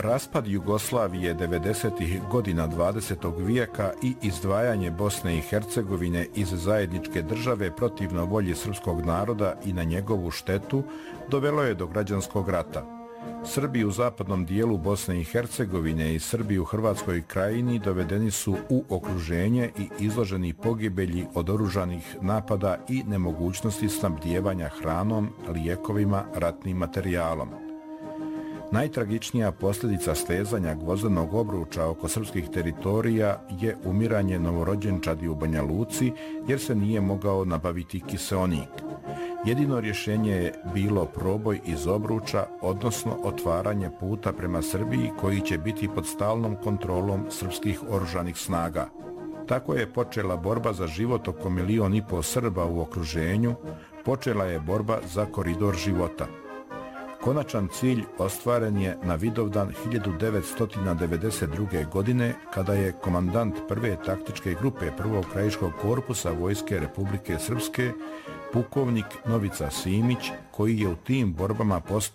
Raspad Jugoslavije 90. godina 20. vijeka i izdvajanje Bosne i Hercegovine iz zajedničke države protivno volji srpskog naroda i na njegovu štetu dovelo je do građanskog rata. Srbi u zapadnom dijelu Bosne i Hercegovine i Srbi u Hrvatskoj krajini dovedeni su u okruženje i izloženi pogibelji od oružanih napada i nemogućnosti snabdijevanja hranom, lijekovima, ratnim materijalom. Najtragičnija posljedica stezanja gvozdenog obruča oko srpskih teritorija je umiranje novorođenčadi u Banja Luci jer se nije mogao nabaviti kiseonik. Jedino rješenje je bilo proboj iz obruča, odnosno otvaranje puta prema Srbiji koji će biti pod stalnom kontrolom srpskih oružanih snaga. Tako je počela borba za život oko 1,5 miliona Srba u okruženju, počela je borba za koridor života. Konačan cilj ostvaren je na Vidovdan 1992. godine kada je komandant prve taktičke grupe prvog krajiškog korpusa Vojske Republike Srpske, pukovnik Novica Simić, koji je u tim borbama postao